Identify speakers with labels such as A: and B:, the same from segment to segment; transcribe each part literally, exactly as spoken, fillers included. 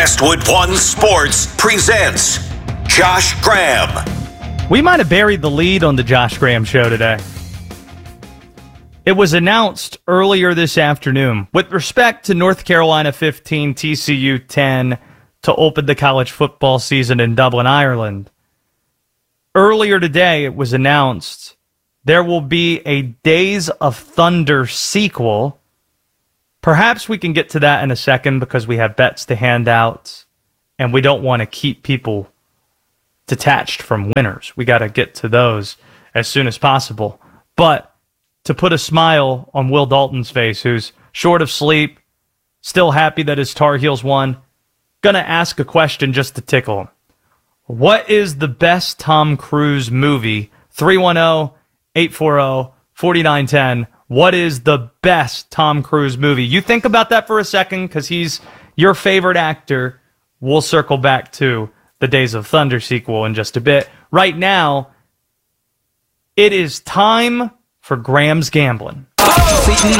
A: Westwood One Sports presents Josh Graham.
B: We might have buried the lead on the Josh Graham Show today. It was announced earlier this afternoon with respect to North Carolina fifteen, T C U ten to open the college football season in Dublin, Ireland. Earlier today, it was announced there will be a Days of Thunder sequel. Perhaps we can get to that in a second because we have bets to hand out and we don't want to keep people detached from winners. We got to get to those as soon as possible. But to put a smile on Will Dalton's face, who's short of sleep, still happy that his Tar Heels won, gonna ask a question just to tickle him. What is the best Tom Cruise movie? three one zero, eight four zero, four nine one zero. What is the best Tom Cruise movie? You think about that for a second because he's your favorite actor. We'll circle back to the Days of Thunder sequel in just a bit. Right now, it is time for Graham's Gambling.
A: It's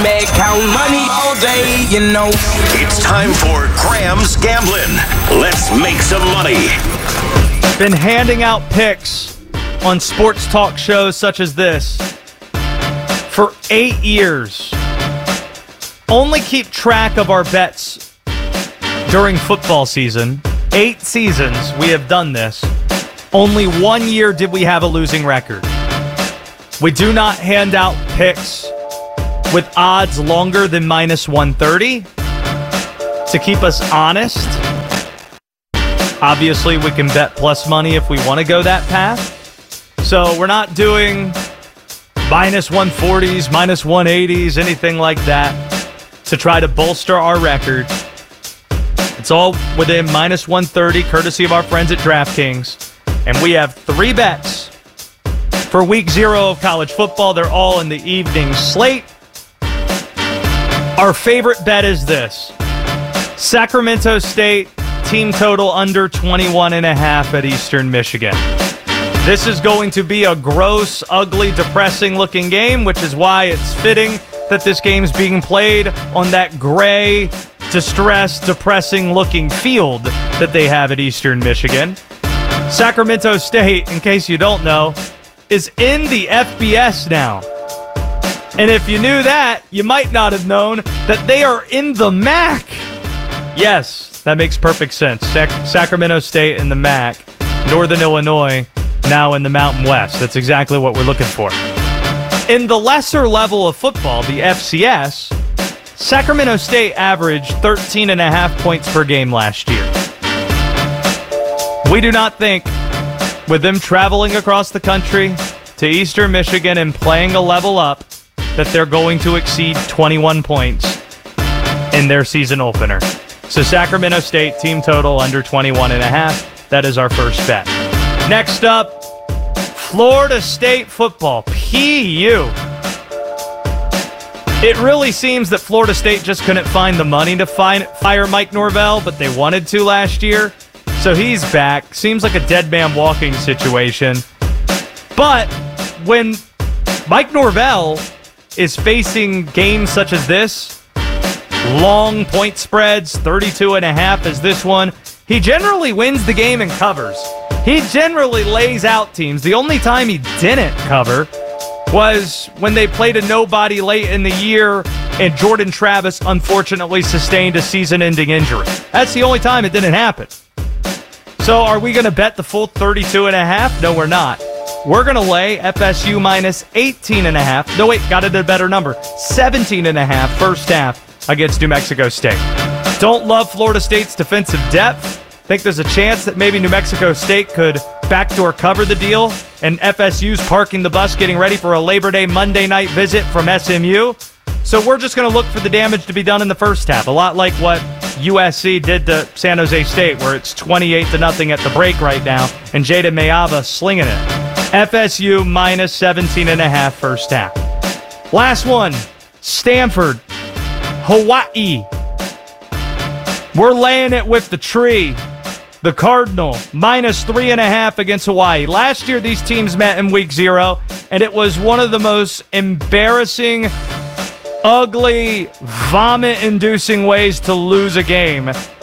A: time for Graham's Gambling. Let's make some money.
B: Been handing out picks on sports talk shows such as this for eight years. Only keep track of our bets during football season. Eight seasons we have done this. Only one year did we have a losing record. We do not hand out picks with odds longer than minus one thirty to keep us honest. Obviously, we can bet plus money if we want to go that path. So we're not doing minus one forties, minus one eighties, anything like that to try to bolster our record. It's all within minus one thirty, courtesy of our friends at DraftKings. And we have three bets for week zero of college football. They're all in the evening slate. Our favorite bet is this. Sacramento State team total under twenty-one and a half at Eastern Michigan. This is going to be a gross, ugly, depressing-looking game, which is why it's fitting that this game's being played on that gray, distressed, depressing-looking field that they have at Eastern Michigan. Sacramento State, in case you don't know, is in the F B S now. And if you knew that, you might not have known that they are in the M A C. Yes, that makes perfect sense. Sac- Sacramento State in the M A C. Northern Illinois now in the Mountain West. That's exactly what we're looking for. In the lesser level of football, the F C S, Sacramento State averaged thirteen and a half points per game last year. We do not think, with them traveling across the country to Eastern Michigan and playing a level up, that they're going to exceed twenty-one points in their season opener. So Sacramento State team total under twenty-one and a half. That is our first bet. Next up, Florida State football, P U. It really seems that Florida State just couldn't find the money to find, fire Mike Norvell, but they wanted to last year. So he's back. Seems like a dead man walking situation. But when Mike Norvell is facing games such as this, long point spreads, thirty-two and a half as this one, he generally wins the game and covers. He generally lays out teams. The only time he didn't cover was when they played a nobody late in the year and Jordan Travis unfortunately sustained a season-ending injury. That's the only time it didn't happen. So are we going to bet the full thirty-two and a half? No, we're not. We're going to lay F S U minus eighteen and a half. No, wait, got it a better number. seventeen and a half first half against New Mexico State. Don't love Florida State's defensive depth. Think there's a chance that maybe New Mexico State could backdoor cover the deal, and F S U's parking the bus getting ready for a Labor Day Monday night visit from S M U. So we're just going to look for the damage to be done in the first half, a lot like what U S C did to San Jose State, where it's twenty-eight to nothing at the break right now, and Jada Mayava slinging it. F S U minus seventeen and a half first half. Last one, Stanford, Hawaii. We're laying it with the tree. The Cardinal, minus three and a half against Hawaii. Last year, these teams met in week zero, and it was one of the most embarrassing, ugly, vomit-inducing ways to lose a game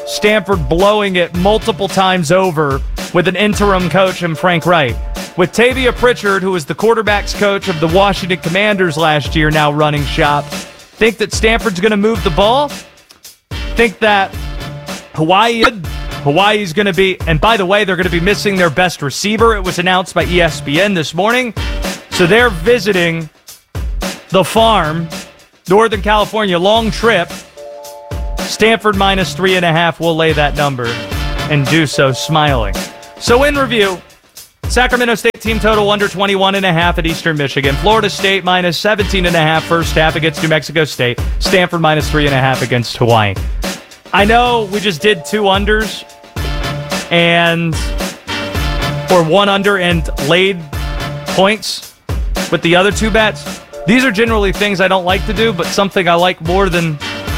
B: Stanford blowing it multiple times over with an interim coach in Frank Wright. With Tavia Pritchard, who was the quarterback's coach of the Washington Commanders last year, now running shop, think that Stanford's going to move the ball? Think that Hawaii, Hawaii's going to be, and by the way, they're going to be missing their best receiver. It was announced by E S P N this morning. So they're visiting the farm, Northern California, long trip. Stanford minus three and a half. We'll lay that number and do so smiling. So in review, Sacramento State team total under twenty-one and a half at Eastern Michigan. Florida State minus seventeen and a half first half against New Mexico State. Stanford minus three and a half against Hawaii. I know we just did two unders and or one under and laid points with the other two bets. These are generally things I don't like to do, but something I like more than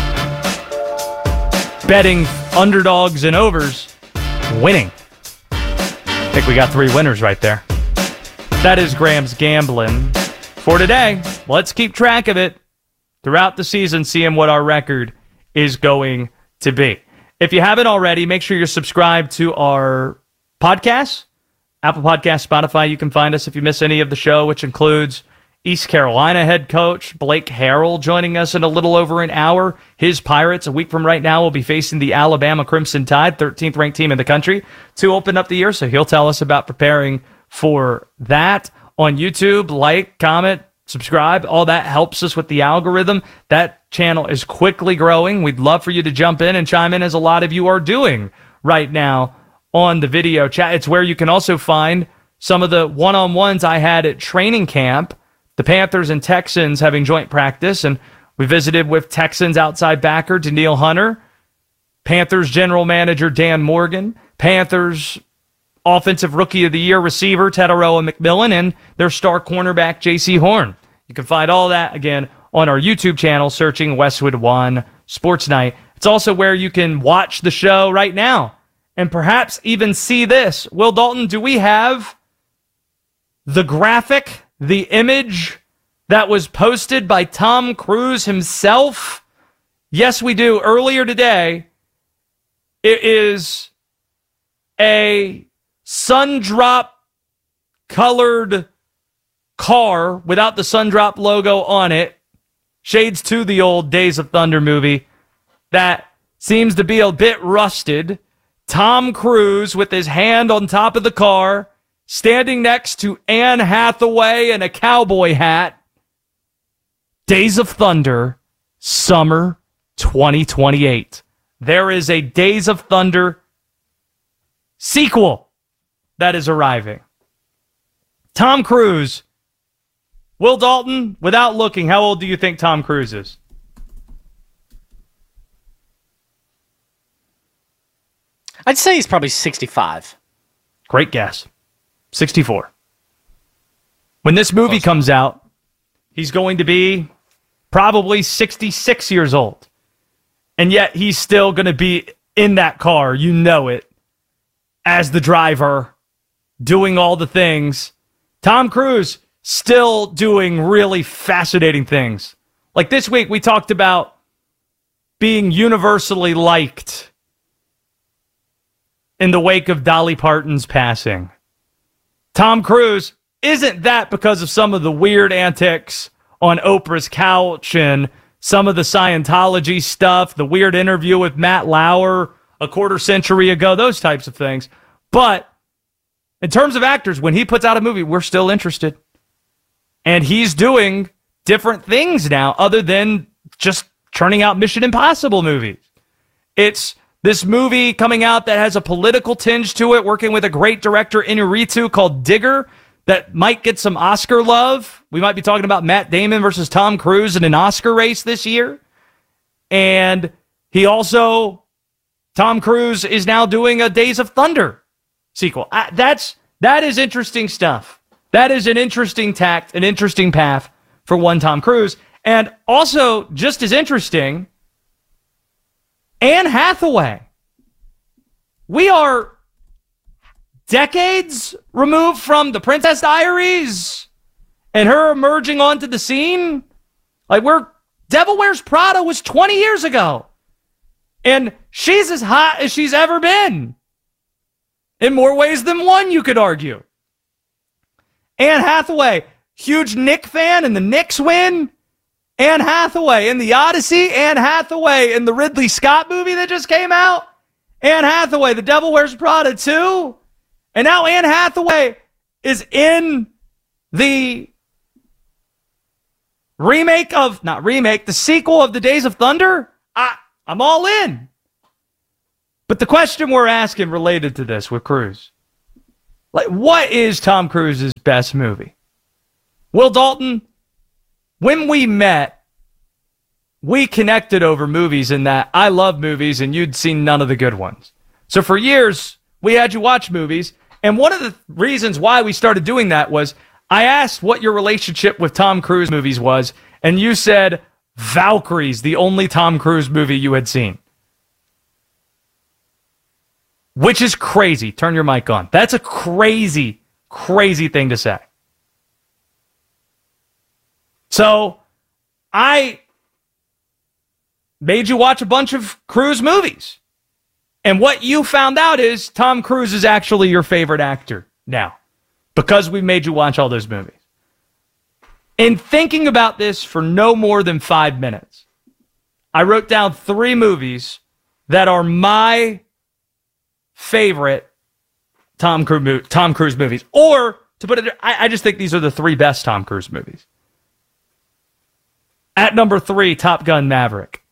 B: betting underdogs and overs, winning. I think we got three winners right there. That is Graham's Gambling for today. Let's keep track of it throughout the season, seeing what our record is going to be. If you haven't already, make sure you're subscribed to our podcasts. Apple Podcasts, Spotify, you can find us if you miss any of the show, which includes East Carolina head coach Blake Harrell joining us in a little over an hour. His Pirates, a week from right now, will be facing the Alabama Crimson Tide, thirteenth ranked team in the country, to open up the year. So he'll tell us about preparing for that. On YouTube, like, comment, subscribe. All that helps us with the algorithm. That channel is quickly growing. We'd love for you to jump in and chime in, as a lot of you are doing right now on the video chat. It's where you can also find some of the one-on-ones I had at training camp. The Panthers and Texans having joint practice, and we visited with Texans outside backer Danielle Hunter, Panthers general manager Dan Morgan, Panthers offensive rookie of the year receiver Tataroa McMillan, and their star cornerback J C Horn. You can find all that, again, on our YouTube channel, searching Westwood One Sports Night. It's also where you can watch the show right now and perhaps even see this. Will Dalton, do we have the graphic, the image that was posted by Tom Cruise himself? Yes, we do. Earlier today, it is a Sundrop colored car without the Sundrop logo on it. Shades to the old Days of Thunder movie that seems to be a bit rusted. Tom Cruise with his hand on top of the car, standing next to Anne Hathaway in a cowboy hat. Days of Thunder, summer twenty twenty-eight. There is a Days of Thunder sequel that is arriving. Tom Cruise. Will Dalton, without looking, how old do you think Tom Cruise is?
C: I'd say he's probably sixty-five.
B: Great guess. sixty-four. When this movie Close. comes out, he's going to be probably sixty-six years old. And yet he's still going to be in that car, you know it, as the driver, doing all the things. Tom Cruise still doing really fascinating things. Like this week, we talked about being universally liked in the wake of Dolly Parton's passing. Tom Cruise isn't that because of some of the weird antics on Oprah's couch and some of the Scientology stuff, the weird interview with Matt Lauer a quarter century ago, those types of things. But in terms of actors, when he puts out a movie, we're still interested. And he's doing different things now other than just churning out Mission Impossible movies. It's this movie coming out that has a political tinge to it, working with a great director, Inarritu, called Digger, that might get some Oscar love. We might be talking about Matt Damon versus Tom Cruise in an Oscar race this year. And he also, Tom Cruise is now doing a Days of Thunder sequel. I, that's, that is interesting stuff. That is an interesting tact, an interesting path for one Tom Cruise. And also, just as interesting, Anne Hathaway. We are decades removed from The Princess Diaries and her emerging onto the scene. Like, we're, Devil Wears Prada was twenty years ago. And she's as hot as she's ever been. In more ways than one, you could argue. Anne Hathaway, huge Nick fan, and the Knicks win. Anne Hathaway in The Odyssey. Anne Hathaway in the Ridley Scott movie that just came out. Anne Hathaway, The Devil Wears Prada two. And now Anne Hathaway is in the remake of, not remake, the sequel of The Days of Thunder. I, I'm all in. But the question we're asking related to this with Cruise, like, what is Tom Cruise's best movie? Will Dalton, when we met, we connected over movies in that I love movies and you'd seen none of the good ones. So for years, we had you watch movies. And one of the reasons why we started doing that was I asked what your relationship with Tom Cruise movies was, and you said Valkyrie's the only Tom Cruise movie you had seen. Which is crazy. Turn your mic on. That's a crazy, crazy thing to say. So, I made you watch a bunch of Cruise movies. And what you found out is Tom Cruise is actually your favorite actor now. Because we made you watch all those movies. In thinking about this for no more than five minutes, I wrote down three movies that are my favorite Tom Cruise, Tom Cruise movies. Or, to put it, I, I just think these are the three best Tom Cruise movies. At number three, Top Gun Maverick.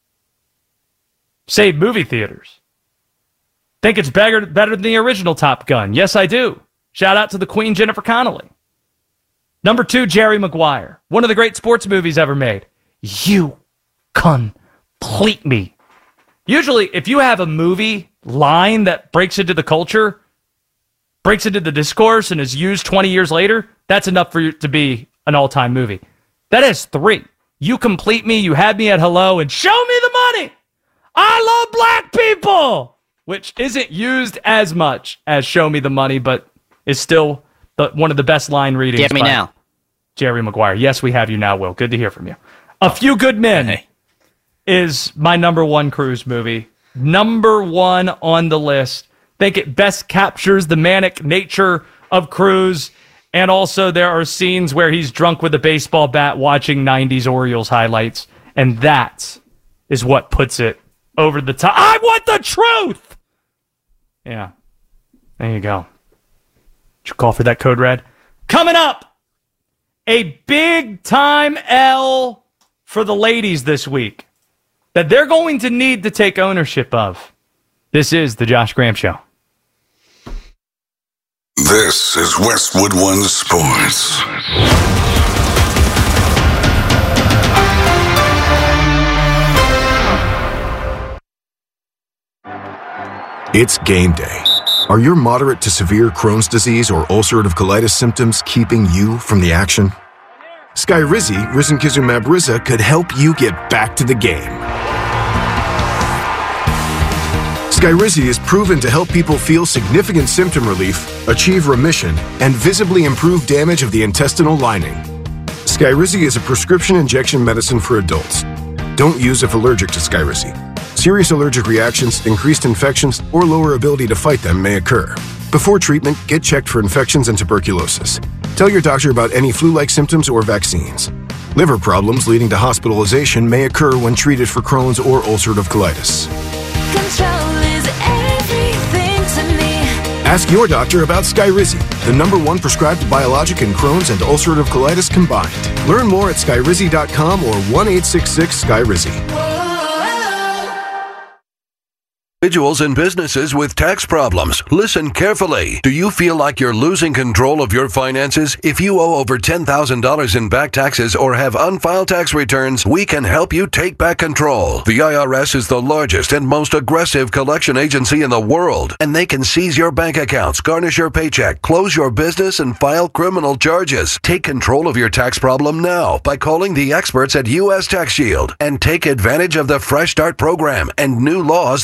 B: Saved movie theaters. Think it's better, better than the original Top Gun. Yes, I do. Shout out to the Queen, Jennifer Connelly. Number two, Jerry Maguire. One of the great sports movies ever made. You complete me. Usually, if you have a movie line that breaks into the culture, breaks into the discourse, and is used twenty years later, that's enough for it to be an all-time movie. That has three. You complete me, you had me at hello, and show me the money. I love black people, which isn't used as much as show me the money, but is still the, one of the best line readings.
C: Get me now.
B: Jerry Maguire. Yes, we have you now, Will. Good to hear from you. A Few Good Men hey. is my number one Cruise movie. Number one on the list. Think it best captures the manic nature of Cruise. And also there are scenes where he's drunk with a baseball bat watching nineties Orioles highlights. And that is what puts it over the top. I want the truth! Yeah. There you go. Did you call for that code red? Coming up, a big time L for the ladies this week that they're going to need to take ownership of. This is the Josh Graham Show.
D: This is Westwood One Sports.
E: It's game day. Are your moderate to severe Crohn's disease or ulcerative colitis symptoms keeping you from the action? Skyrizi, risankizumab Riza, could help you get back to the game. Skyrizi is proven to help people feel significant symptom relief, achieve remission, and visibly improve damage of the intestinal lining. Skyrizi is a prescription injection medicine for adults. Don't use if allergic to Skyrizi. Serious allergic reactions, increased infections, or lower ability to fight them may occur. Before treatment, get checked for infections and tuberculosis. Tell your doctor about any flu-like symptoms or vaccines. Liver problems leading to hospitalization may occur when treated for Crohn's or ulcerative colitis.
F: Control is everything to me.
E: Ask your doctor about Skyrizi, the number one prescribed biologic in Crohn's and ulcerative colitis combined. Learn more at skyrizi dot com or one eight six six Skyrizi.
G: Individuals and businesses with tax problems. Listen carefully. Do you feel like you're losing control of your finances? If you owe over ten thousand dollars in back taxes or have unfiled tax returns, we can help you take back control. The I R S is the largest and most aggressive collection agency in the world, and they can seize your bank accounts, garnish your paycheck, close your business, and file criminal charges. Take control of your tax problem now by calling the experts at U S Tax Shield and take advantage of the Fresh Start program and new laws that may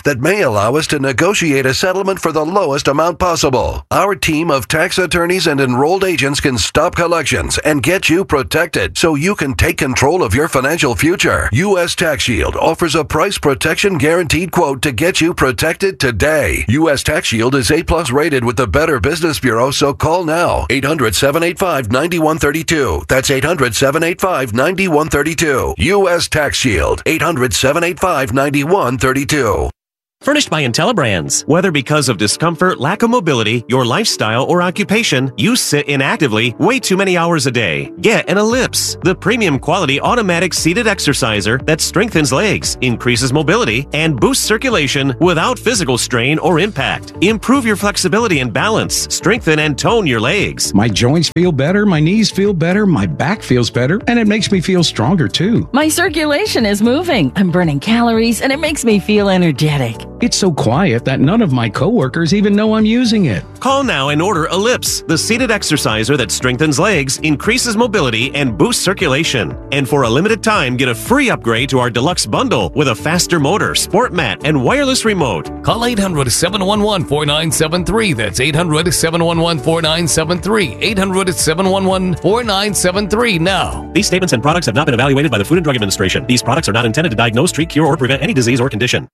G: allow us to negotiate a settlement for the lowest amount possible. Our team of tax attorneys and enrolled agents can stop collections and get you protected so you can take control of your financial future. U S Tax Shield offers a price protection guaranteed quote to get you protected today. U S Tax Shield is A plus rated with the Better Business Bureau, so call now. eight hundred, seven eight five, nine one three two. That's eight hundred, seven eight five, nine one three two. U S Tax Shield. eight hundred, seven eight five, nine one three two.
H: Furnished by IntelliBrands. Whether because of discomfort, lack of mobility, your lifestyle, or occupation, you sit inactively way too many hours a day. Get an Ellipse, the premium quality automatic seated exerciser that strengthens legs, increases mobility, and boosts circulation without physical strain or impact. Improve your flexibility and balance, strengthen and tone your legs.
I: My joints feel better, my knees feel better, my back feels better, and it makes me feel stronger too.
J: My circulation is moving. I'm burning calories, and it makes me feel energetic.
I: It's so quiet that none of my coworkers even know I'm using it.
H: Call now and order Ellipse, the seated exerciser that strengthens legs, increases mobility, and boosts circulation. And for a limited time, get a free upgrade to our deluxe bundle with a faster motor, sport mat, and wireless remote.
K: Call eight hundred, seven one one, four nine seven three. That's eight hundred, seven one one, four nine seven three. eight hundred, seven one one, four nine seven three now.
H: These statements and products have not been evaluated by the Food and Drug Administration. These products are not intended to diagnose, treat, cure, or prevent any disease or condition.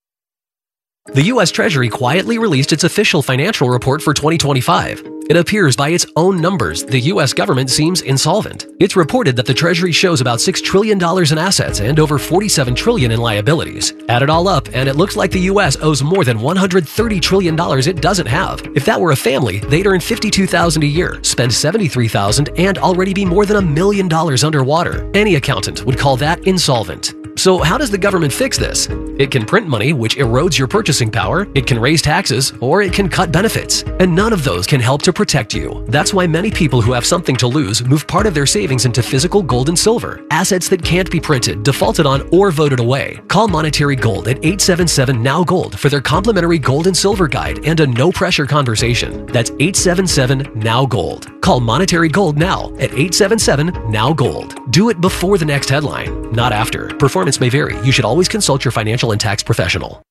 L: The U S Treasury quietly released its official financial report for twenty twenty-five. It appears by its own numbers, the U S government seems insolvent. It's reported that the Treasury shows about six trillion dollars in assets and over forty-seven trillion dollars in liabilities. Add it all up, and it looks like the U S owes more than one hundred thirty trillion dollars it doesn't have. If that were a family, they'd earn fifty-two thousand dollars a year, spend seventy-three thousand dollars, and already be more than a million dollars underwater. Any accountant would call that insolvent. So how does the government fix this? It can print money, which erodes your purchasing power, it can raise taxes, or it can cut benefits. And none of those can help to protect you. That's why many people who have something to lose move part of their savings into physical gold and silver, assets that can't be printed, defaulted on, or voted away. Call Monetary Gold at eight seven seven, N O W Gold for their complimentary gold and silver guide and a no-pressure conversation. That's eight seven seven, N O W Gold. Call Monetary Gold now at eight seven seven, N O W Gold. Do it before the next headline, not after. Performance may vary. You should always consult your financial and tax professional.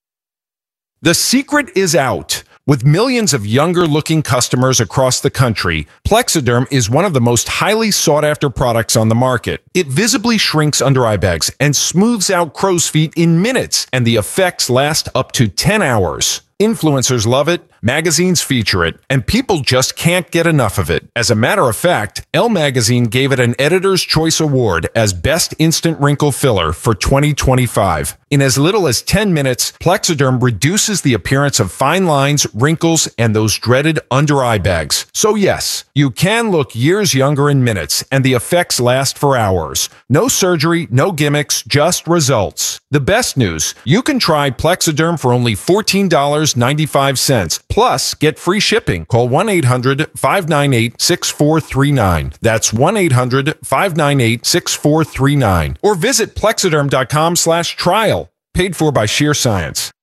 M: The secret is out. With millions of younger-looking customers across the country, Plexiderm is one of the most highly sought-after products on the market. It visibly shrinks under eye bags and smooths out crow's feet in minutes, and the effects last up to ten hours. Influencers love it, magazines feature it, and people just can't get enough of it. As a matter of fact, Elle Magazine gave it an Editor's Choice Award as Best Instant Wrinkle Filler for twenty twenty-five. In as little as ten minutes, Plexiderm reduces the appearance of fine lines, wrinkles, and those dreaded under-eye bags. So yes, you can look years younger in minutes, and the effects last for hours. No surgery, no gimmicks, just results. The best news, you can try Plexiderm for only fourteen dollars and ninety-five cents. Plus, get free shipping. Call one eight hundred, five nine eight, six four three nine. That's one eight hundred, five nine eight, six four three nine. Or visit Plexiderm dot com slash trial. Paid for by Sheer Science.